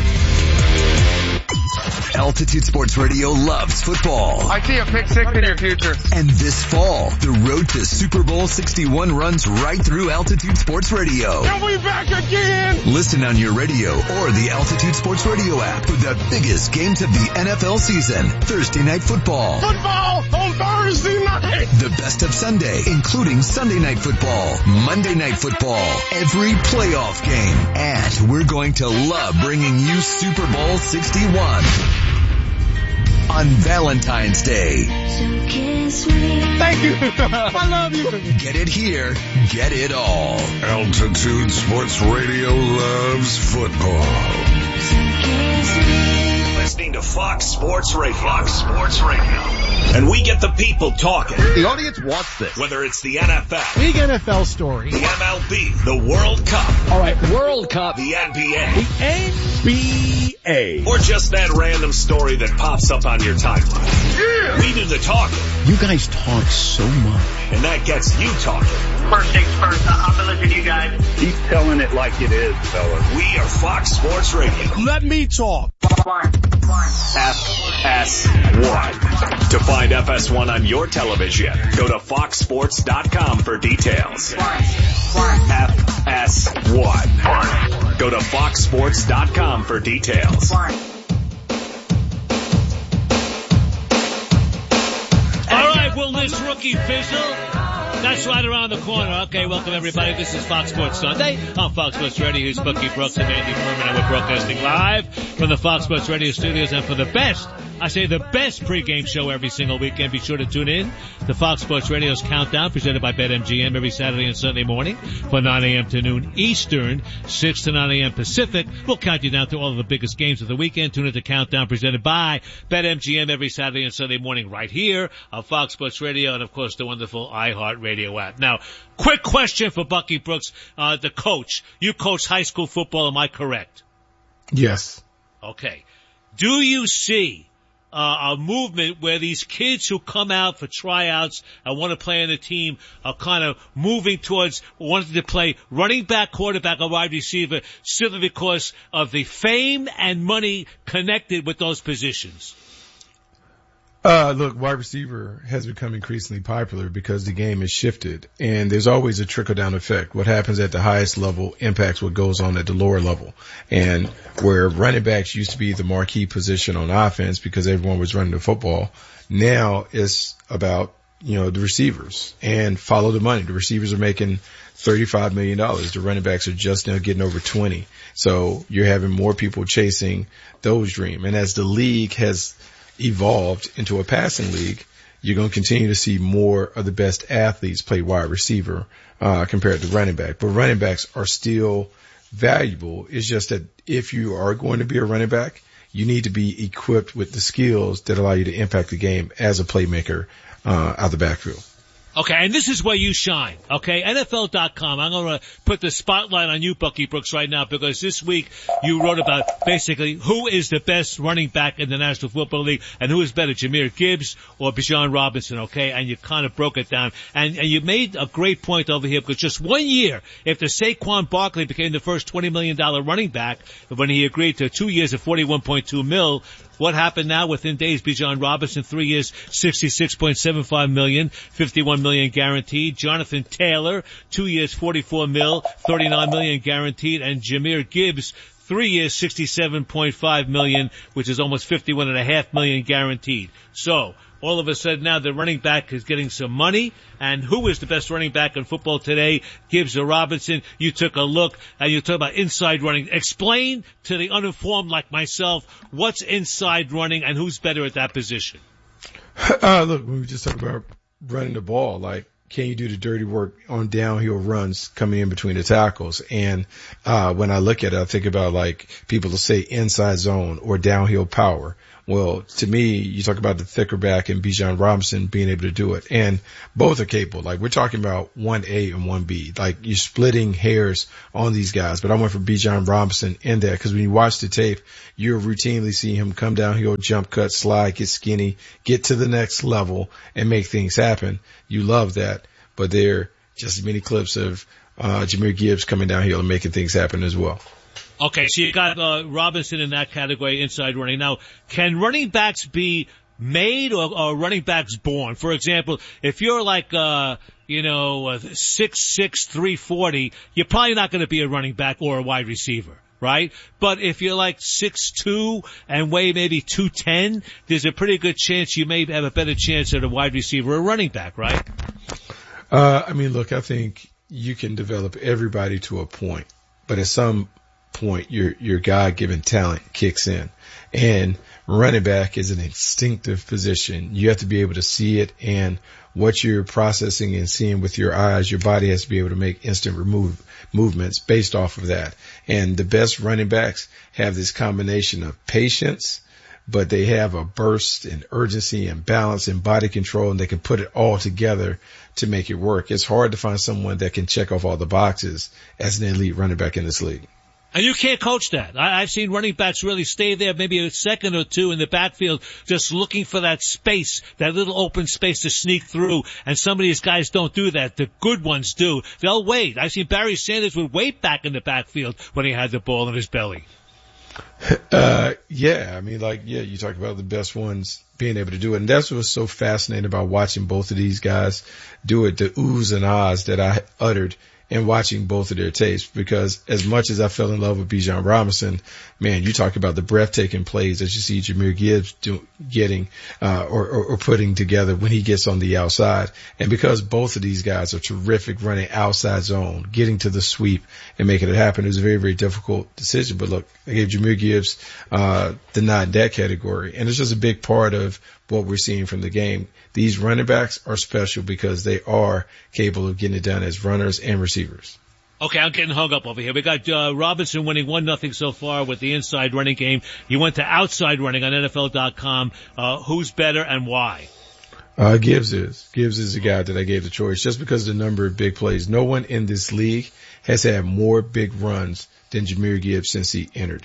Altitude Sports Radio loves football. I see a pick six in your future. And this fall, the road to Super Bowl 61 runs right through Altitude Sports Radio. And we back again! Listen on your radio or the Altitude Sports Radio app for the biggest games of the NFL season. Thursday Night Football. Football on Thursday night! The best of Sunday, including Sunday Night Football, Monday Night Football, every playoff game. And we're going to love bringing you Super Bowl 61. On Valentine's Day. Thank you. I love you. Get it here. Get it all. Altitude Sports Radio loves football. Listening to Fox Sports Radio. Fox Sports Radio. And we get the people talking. The audience wants this. Whether it's the NFL. Big NFL story. The MLB. The World Cup. All right, World Cup. The NBA. The NBA. Or just that random story that pops up on your timeline. Yeah. We do the talking. You guys talk so much. And that gets you talking. First things first, I'll be listening to you guys. Keep telling it like it is, fellas. We are Fox Sports Radio. Let me talk. FS1. To find FS1 on your television, go to foxsports.com for details. FS1. Go to foxsports.com for details. All right, will this rookie fizzle? That's right around the corner. Okay, welcome everybody. This is Fox Sports Sunday on Fox Sports Radio. Here's Bucky Brooks and Andy Furman, and we're broadcasting live from the Fox Sports Radio studios. And for the best, I say the best pregame show every single weekend, be sure to tune in to Fox Sports Radio's Countdown, presented by BetMGM every Saturday and Sunday morning from 9 a.m. to noon Eastern, 6 to 9 a.m. Pacific. We'll count you down to all of the biggest games of the weekend. Tune in to Countdown, presented by BetMGM every Saturday and Sunday morning right here on Fox Sports Radio and, of course, the wonderful iHeartRadio app. Now, quick question for Bucky Brooks, the coach. You coach high school football, am I correct? Yes. Okay. Do you see a movement where these kids who come out for tryouts and want to play on the team are kind of moving towards wanting to play running back, quarterback, or wide receiver simply because of the fame and money connected with those positions? Look, wide receiver has become increasingly popular because the game has shifted, and there's always a trickle-down effect. What happens at the highest level impacts what goes on at the lower level. And where running backs used to be the marquee position on offense because everyone was running the football, now it's about, the receivers and follow the money. The receivers are making $35 million. The running backs are just now getting over 20. So you're having more people chasing those dreams. And as the league has evolved into a passing league, you're going to continue to see more of the best athletes play wide receiver compared to running back. But running backs are still valuable. It's just that if you are going to be a running back, you need to be equipped with the skills that allow you to impact the game as a playmaker out of the backfield. Okay, and this is where you shine, okay? NFL.com. I'm going to put the spotlight on you, Bucky Brooks, right now, because this week you wrote about basically who is the best running back in the National Football League and who is better, Jahmyr Gibbs or Bijan Robinson, okay? And you kind of broke it down. And you made a great point over here, because just 1 year after Saquon Barkley became the first $20 million running back, when he agreed to 2 years of $41.2 million, What happened now within days? Bijan Robinson, 3 years, $66.75 million, $51 million guaranteed. Jonathan Taylor, 2 years, $44 million, $39 million guaranteed. And Jahmyr Gibbs, 3 years, $67.5 million, which is almost $51.5 million guaranteed. So, all of a sudden now the running back is getting some money. And who is the best running back in football today? Gibbs or Robinson? You took a look and you talk about inside running. Explain to the uninformed like myself what's inside running and who's better at that position. Look, when we just talk about running the ball, like, can you do the dirty work on downhill runs coming in between the tackles? And when I look at it, I think about like people will say inside zone or downhill power. Well, to me, you talk about the thicker back and Bijan Robinson being able to do it. And both are capable. Like, we're talking about 1A and 1B. Like, you're splitting hairs on these guys. But I went for Bijan Robinson in there because when you watch the tape, you're routinely seeing him come downhill, jump cut, slide, get skinny, get to the next level and make things happen. You love that. But there are just as many clips of Jahmyr Gibbs coming downhill and making things happen as well. Okay, so you got Robinson in that category, inside running. Now, can running backs be made or running backs born? For example, if you're like 6'6", 340, you're probably not going to be a running back or a wide receiver, right? But if you're like 6'2" and weigh maybe 210, there's a pretty good chance you may have a better chance at a wide receiver or a running back, right? Look, I think you can develop everybody to a point, but at some point your God-given talent kicks in, and running back is an instinctive position. You have to be able to see it, and what you're processing and seeing with your eyes, your body has to be able to make instant movements based off of that. And the best running backs have this combination of patience, but they have a burst and urgency and balance and body control, and they can put it all together to make it work. It's hard to find someone that can check off all the boxes as an elite running back in this league. And you can't coach that. I've seen running backs really stay there maybe a second or two in the backfield just looking for that space, that little open space to sneak through. And some of these guys don't do that. The good ones do. They'll wait. I've seen Barry Sanders would wait back in the backfield when he had the ball in his belly. You talk about the best ones being able to do it. And that's what's so fascinating about watching both of these guys do it, the oohs and ahs that I uttered in watching both of their tapes, because as much as I fell in love with Bijan Robinson, man, you talk about the breathtaking plays that you see Jahmyr Gibbs getting putting together when he gets on the outside. And because both of these guys are terrific running outside zone, getting to the sweep and making it happen, it was a very, very difficult decision. But look, I gave Jahmyr Gibbs the nod in that category. And it's just a big part of what we're seeing from the game. These running backs are special because they are capable of getting it done as runners and receivers. Okay, I'm getting hung up over here. We got Robinson winning 1-0 so far with the inside running game. You went to outside running on NFL.com. Who's better and why? Gibbs is. Gibbs is the guy that I gave the choice just because of the number of big plays. No one in this league has had more big runs than Jahmyr Gibbs since he entered.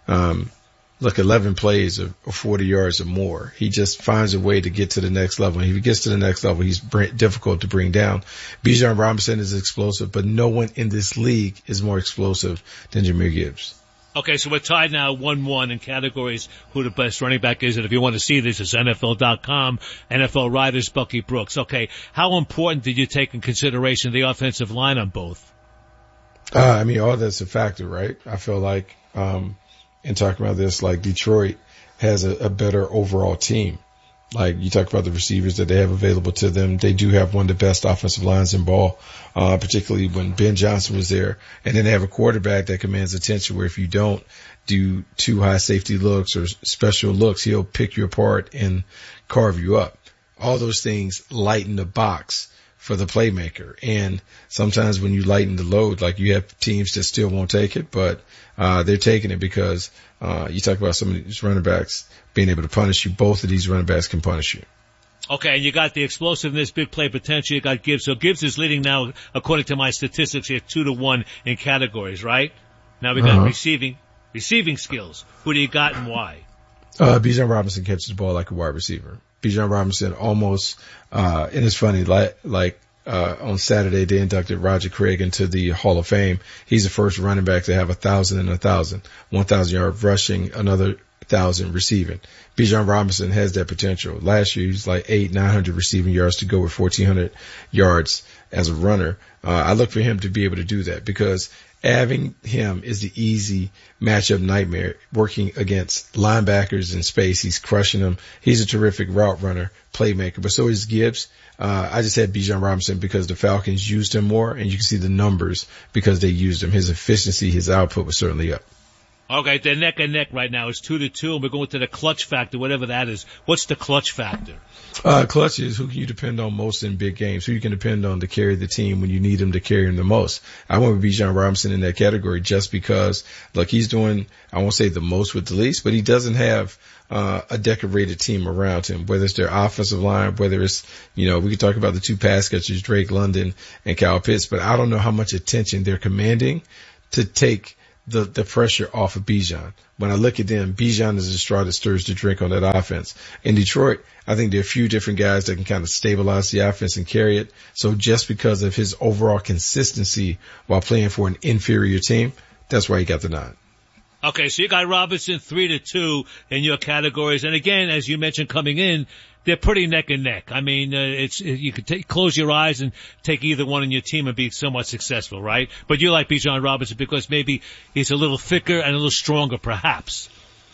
11 plays of 40 yards or more. He just finds a way to get to the next level. And if he gets to the next level, he's difficult to bring down. Bijan Robinson is explosive, but no one in this league is more explosive than Jahmyr Gibbs. Okay, so we're tied now 1-1 in categories who the best running back is. And if you want to see this, it's NFL.com, NFL Riders, Bucky Brooks. Okay, how important did you take in consideration the offensive line on both? All that's a factor, right? I feel like, and talking about this, like Detroit has a better overall team. Like you talk about the receivers that they have available to them. They do have one of the best offensive lines in ball, particularly when Ben Johnson was there. And then they have a quarterback that commands attention where if you don't do too high safety looks or special looks, he'll pick you apart and carve you up. All those things lighten the box for the playmaker. And sometimes when you lighten the load, like you have teams that still won't take it, but they're taking it because you talk about some of these running backs being able to punish you. Both of these running backs can punish you. Okay, and you got the explosiveness, big play potential. You got Gibbs. So Gibbs is leading now, according to my statistics, here 2-1 in categories, right? Now we got receiving skills. Who do you got and why? Bijan Robinson catches the ball like a wide receiver. Bijan Robinson almost, and it's funny, on Saturday they inducted Roger Craig into the Hall of Fame. He's the first running back to have 1,000 and 1,000 yard rushing, another 1,000 receiving. Bijan Robinson has that potential. Last year, he was like 900 receiving yards to go with 1,400 yards as a runner. I look for him to be able to do that because having him is the easy matchup nightmare. Working against linebackers in space, he's crushing them. He's a terrific route runner, playmaker, but so is Gibbs. I just had Bijan Robinson because the Falcons used him more, and you can see the numbers because they used him. His efficiency, his output was certainly up. Okay, they're neck and neck right now. It's 2-2, and we're going to the clutch factor, whatever that is. What's the clutch factor? Clutch is who can you depend on most in big games, who you can depend on to carry the team when you need him to carry him the most. I went with Bijan Robinson in that category just because, look, he's doing, I won't say the most with the least, but he doesn't have a decorated team around him, whether it's their offensive line, whether it's, we can talk about the two pass catchers, Drake London and Kyle Pitts, but I don't know how much attention they're commanding to take the pressure off of Bijan. When I look at them, Bijan is the straw that stirs the drink on that offense. In Detroit, I think there are a few different guys that can kind of stabilize the offense and carry it. So just because of his overall consistency while playing for an inferior team, that's why he got the nod. Okay, so you got Robinson 3-2 in your categories. And again, as you mentioned coming in, they're pretty neck and neck. I mean, you could close your eyes and take either one in your team and be somewhat successful, right? But you like Bijan Robinson because maybe he's a little thicker and a little stronger, perhaps.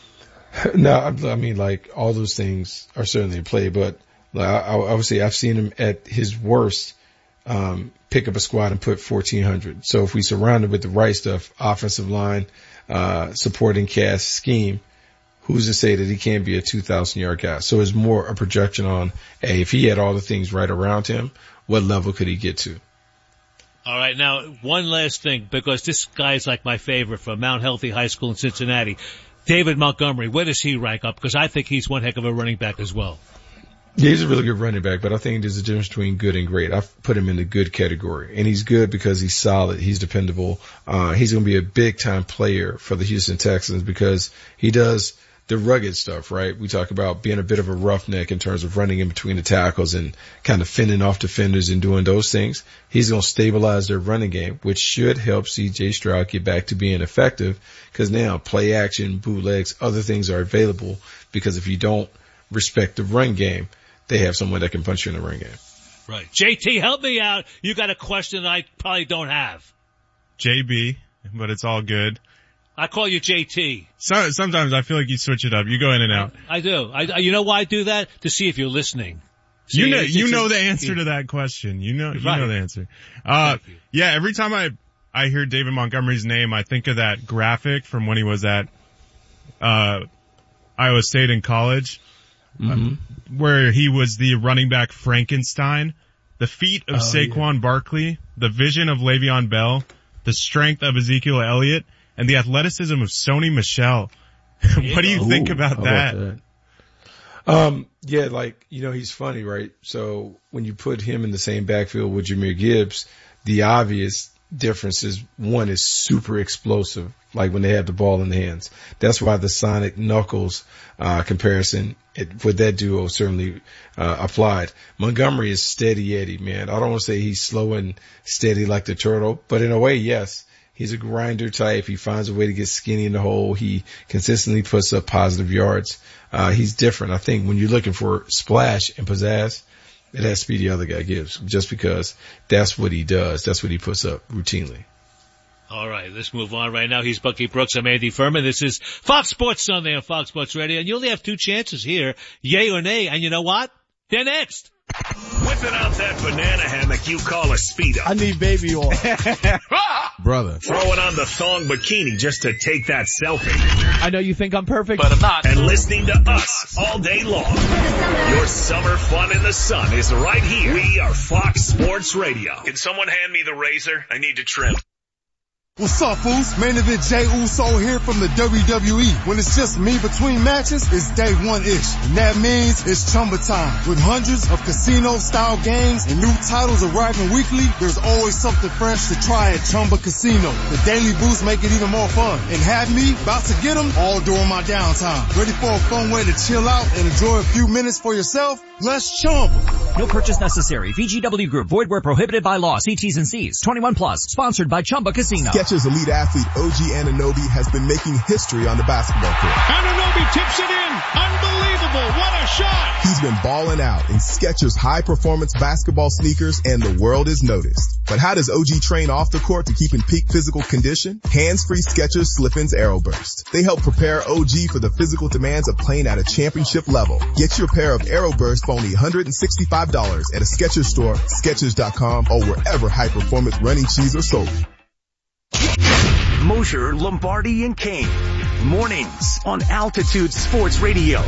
No, I mean, like, all those things are certainly in play, but like, I would say I've seen him at his worst, pick up a squad and put 1,400. So if we surround him with the right stuff, offensive line, supporting cast scheme, who's to say that he can't be a 2,000-yard guy? So it's more a projection on, hey, if he had all the things right around him, what level could he get to? All right, now, one last thing, because this guy is like my favorite from Mount Healthy High School in Cincinnati. David Montgomery, where does he rank up? Because I think he's one heck of a running back as well. Yeah, he's a really good running back, but I think there's a difference between good and great. I've put him in the good category, and he's good because he's solid. He's dependable. He's going to be a big-time player for the Houston Texans because he does the rugged stuff, right? We talk about being a bit of a roughneck in terms of running in between the tackles and kind of fending off defenders and doing those things. He's going to stabilize their running game, which should help C.J. Stroud get back to being effective because now play action, bootlegs, other things are available because if you don't respect the run game, they have someone that can punch you in the run game. Right. JT, help me out. You got a question I probably don't have. JB, but it's all good. I call you JT. So, sometimes I feel like you switch it up. You go in and out. I do. You know why I do that? To see if you're listening. See, you know the answer to that question. You know the answer. Yeah, every time I hear David Montgomery's name, I think of that graphic from when he was at, Iowa State in college, where he was the running back Frankenstein, the feet of Saquon Barkley, the vision of Le'Veon Bell, the strength of Ezekiel Elliott, and the athleticism of Sony Michel. What do you think about that? Yeah, like, he's funny, right? So when you put him in the same backfield with Jahmyr Gibbs, the obvious difference is one is super explosive, like when they have the ball in the hands. That's why the Sonic Knuckles comparison with that duo certainly applied. Montgomery is steady Eddie, man. I don't want to say he's slow and steady like the turtle, but in a way, yes. He's a grinder type. He finds a way to get skinny in the hole. He consistently puts up positive yards. He's different. I think when you're looking for splash and pizzazz, it has to be the other guy Gibbs, just because that's what he does. That's what he puts up routinely. All right, let's move on right now. He's Bucky Brooks. I'm Andy Furman. This is Fox Sports Sunday on Fox Sports Radio, and you only have two chances here, yay or nay. And you know what? They're next. Whipping out that banana hammock you call a Speedo. I need baby oil. Brother. Throwing on the thong bikini just to take that selfie. I know you think I'm perfect, but I'm not. And listening to us all day long. Your summer fun in the sun is right here. We are Fox Sports Radio. Can someone hand me the razor? I need to trim. What's up, fools? Main event Jey Uso here from the WWE. When it's just me between matches, it's day one-ish. And that means it's Chumba time. With hundreds of casino-style games and new titles arriving weekly, there's always something fresh to try at Chumba Casino. The daily boosts make it even more fun. And have me about to get them all during my downtime. Ready for a fun way to chill out and enjoy a few minutes for yourself? Let's Chumba. No purchase necessary. VGW Group. Void where prohibited by law. See T's and C's. 21 plus. Sponsored by Chumba Casino. Skechers elite athlete OG Anunoby has been making history on the basketball court. Anunoby tips it in. Unbelievable. What a shot. He's been balling out in Skechers high-performance basketball sneakers, and the world has noticed. But how does OG train off the court to keep in peak physical condition? Hands-free Skechers Slip-ins Aeroburst. They help prepare OG for the physical demands of playing at a championship level. Get your pair of Aeroburst for only $165 at a Skechers store, Skechers.com, or wherever high-performance running shoes are sold. Mosher, Lombardi, and Kane. Mornings on Altitude Sports Radio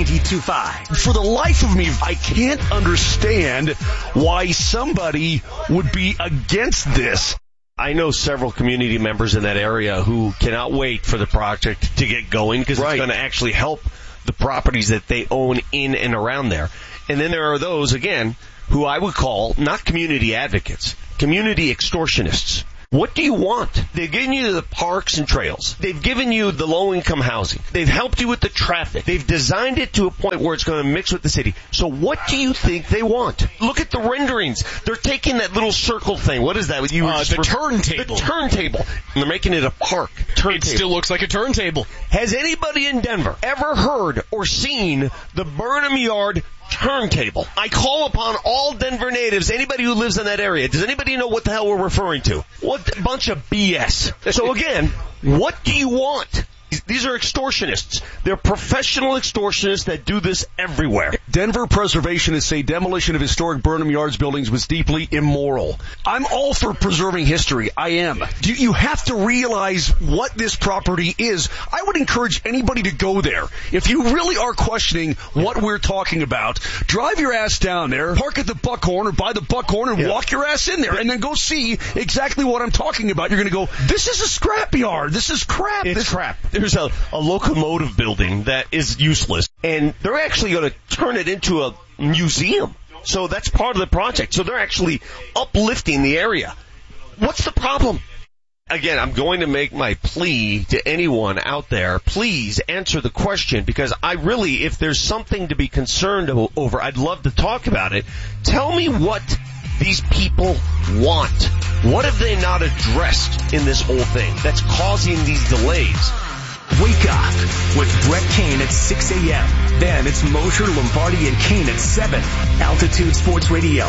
92.5. For the life of me, I can't understand why somebody would be against this. I know several community members in that area who cannot wait for the project to get going because it's going to actually help the properties that they own in and around there. And then there are those, again, who I would call not community advocates, community extortionists. What do you want? They've given you the parks and trails. They've given you the low-income housing. They've helped you with the traffic. They've designed it to a point where it's going to mix with the city. So what do you think they want? Look at the renderings. They're taking that little circle thing. What is that? The turntable. The turntable. And they're making it a park. It still looks like a turntable. Has anybody in Denver ever heard or seen the Burnham Yard turntable? I call upon all Denver natives, anybody who lives in that area. Does anybody know what the hell we're referring to? What a bunch of BS. So again, what do you want? These are extortionists. They're professional extortionists that do this everywhere. Denver preservationists say demolition of historic Burnham Yards buildings was deeply immoral. I'm all for preserving history. I am. You have to realize what this property is. I would encourage anybody to go there. If you really are questioning what we're talking about, drive your ass down there, park at the Buckhorn or by the Buckhorn and walk your ass in there and then go see exactly what I'm talking about. You're going to go, this is a scrapyard. This is crap. It's crap. There's a locomotive building that is useless, and they're actually going to turn it into a museum. So that's part of the project. So they're actually uplifting the area. What's the problem? Again, I'm going to make my plea to anyone out there. Please answer the question, because I really, if there's something to be concerned over, I'd love to talk about it. Tell me what these people want. What have they not addressed in this whole thing that's causing these delays? Wake up with Brett Kane at 6 a.m. Then it's Mosher, Lombardi, and Kane at 7. Altitude Sports Radio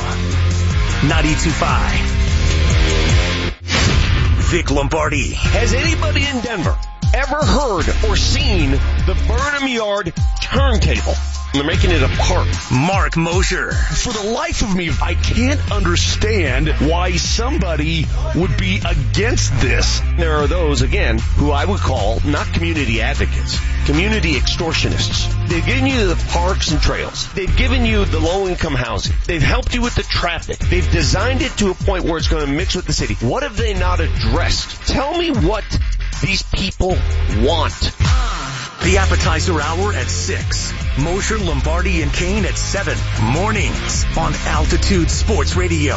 92.5. Vic Lombardi. Has anybody in Denver ever heard or seen the Burnham Yard turntable? They're making it a park. Mark Mosher. For the life of me, I can't understand why somebody would be against this. There are those, again, who I would call not community advocates, community extortionists. They've given you the parks and trails. They've given you the low-income housing. They've helped you with the traffic. They've designed it to a point where it's going to mix with the city. What have they not addressed? Tell me what these people want. The appetizer hour at 6. Mosher, Lombardi, and Kane at 7. Mornings on Altitude Sports Radio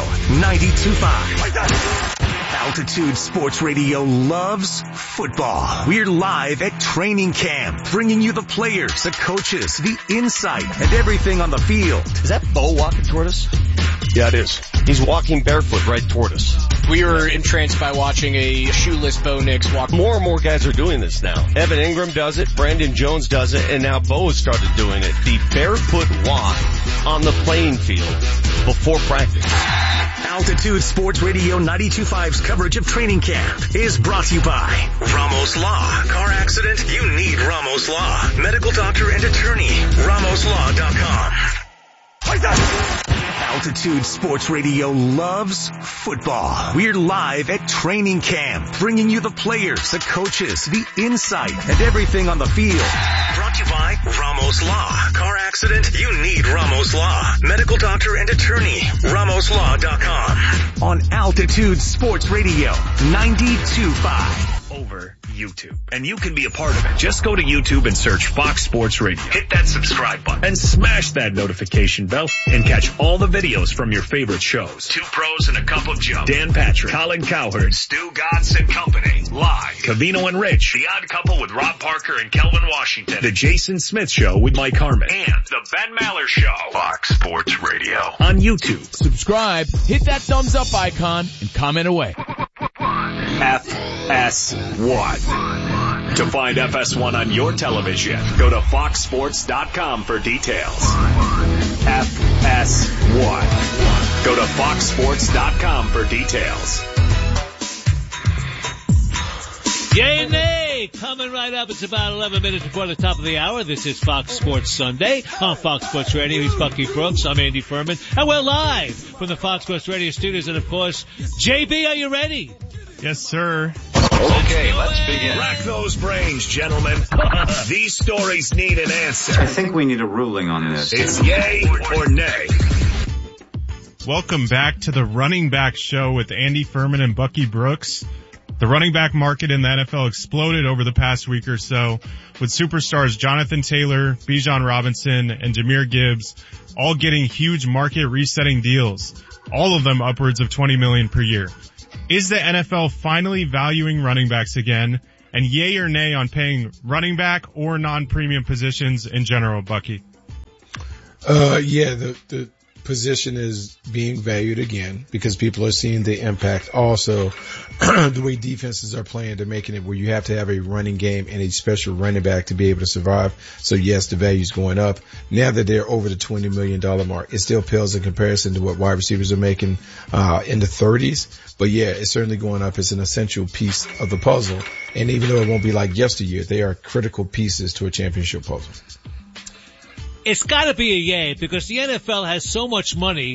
92.5. Altitude Sports Radio loves football. We're live at training camp, bringing you the players, the coaches, the insight, and everything on the field. Is that Bo walking toward us? Yeah, it is. He's walking barefoot right toward us. We were entranced by watching a shoeless Bo Nix walk. More and more guys are doing this now. Evan Ingram does it, Brandon Jones does it, and now Bo has started doing it. The barefoot walk on the playing field before practice. Altitude Sports Radio 92.5's coverage of training camp is brought to you by Ramos Law. Car accident? You need Ramos Law. Medical doctor and attorney. RamosLaw.com. Altitude Sports Radio loves football. We're live at training camp, bringing you the players, the coaches, the insight, and everything on the field. Brought to you by Ramos Law. Car accident? You need Ramos Law. Medical doctor and attorney. RamosLaw.com. On Altitude Sports Radio 92.5. Over YouTube, and you can be a part of it. Just go to YouTube and search Fox Sports Radio. Hit that subscribe button and smash that notification bell and catch all the videos from your favorite shows. Two Pros and a Cup of Joe. Dan Patrick, Colin Cowherd, Stu Gatz and Company. Live. Covino and Rich. The Odd Couple with Rob Parker and Kelvin Washington. The Jason Smith Show with Mike Harmon. And the Ben Maller Show. Fox Sports Radio. On YouTube. Subscribe, hit that thumbs up icon, and comment away. FS1. To find FS1 on your television, go to foxsports.com for details. FS1. Go to foxsports.com for details. Yay, nay! Coming right up. It's about 11 minutes before the top of the hour. This is Fox Sports Sunday on Fox Sports Radio. He's Bucky Brooks. I'm Andy Furman. And we're live from the Fox Sports Radio studios. And, of course, JB, are you ready? Yes, sir. Okay, let's begin. Rack those brains, gentlemen. These stories need an answer. I think we need a ruling on this. It's yay or nay. Welcome back to the Running Back Show with Andy Furman and Bucky Brooks. The running back market in the NFL exploded over the past week or so, with superstars Jonathan Taylor, Bijan Robinson, and Jahmyr Gibbs all getting huge market resetting deals, all of them upwards of $20 million per year. Is the NFL finally valuing running backs again? And yay or nay on paying running back or non-premium positions in general, Bucky? The position is being valued again because people are seeing the impact. Also, the way defenses are playing, they're making it where you have to have a running game and a special running back to be able to survive. So yes, the value's going up. Now that they're over the $20 million mark, it still pales in comparison to what wide receivers are making, in the 30s. But yeah, it's certainly going up. It's an essential piece of the puzzle. And even though it won't be like yesteryear, they are critical pieces to a championship puzzle. It's got to be a yay because the NFL has so much money